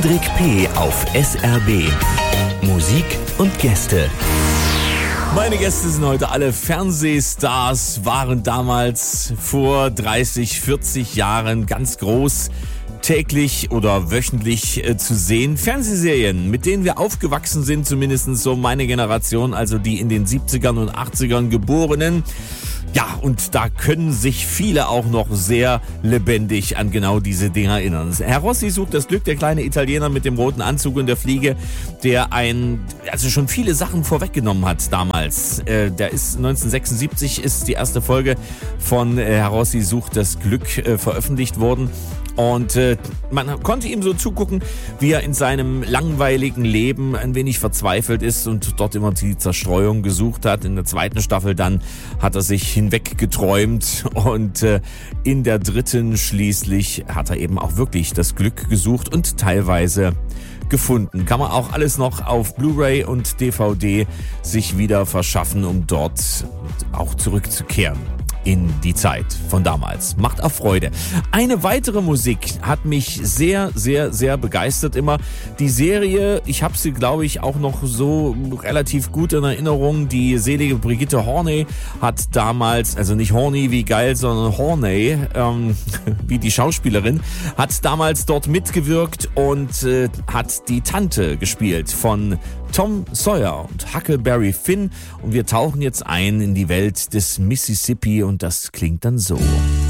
Hendrik P. auf SRB. Musik und Gäste. Meine Gäste sind heute alle Fernsehstars, waren damals vor 30, 40 Jahren ganz groß, täglich oder wöchentlich zu sehen. Fernsehserien, mit denen wir aufgewachsen sind, zumindest so meine Generation, also die in den 70ern und 80ern Geborenen. Ja, und da können sich viele auch noch sehr lebendig an genau diese Dinge erinnern. Herr Rossi sucht das Glück, der kleine Italiener mit dem roten Anzug und der Fliege, der schon viele Sachen vorweggenommen hat damals. Der ist 1976 ist die erste Folge von Herr Rossi sucht das Glück veröffentlicht worden. Und man konnte ihm so zugucken, wie er in seinem langweiligen Leben ein wenig verzweifelt ist und dort immer die Zerstreuung gesucht hat. In der zweiten Staffel dann hat er sich hinweggeträumt und in der dritten schließlich hat er eben auch wirklich das Glück gesucht und teilweise gefunden. Kann man auch alles noch auf Blu-ray und DVD sich wieder verschaffen, um dort auch zurückzukehren in die Zeit von damals. Macht auch Freude. Eine weitere Musik hat mich sehr, sehr, sehr begeistert immer. Die Serie, ich habe sie, glaube ich, auch noch so relativ gut in Erinnerung. Die selige Brigitte Horney hat damals, also nicht Horny wie geil, sondern Horney, wie die Schauspielerin, hat damals dort mitgewirkt und hat die Tante gespielt von Tom Sawyer und Huckleberry Finn. Und wir tauchen jetzt ein in die Welt des Mississippi und das klingt dann so.